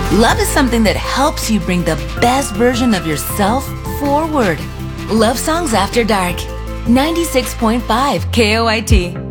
Love is something that helps you bring the best version of yourself forward. Love Songs After Dark. 96.5 KOIT.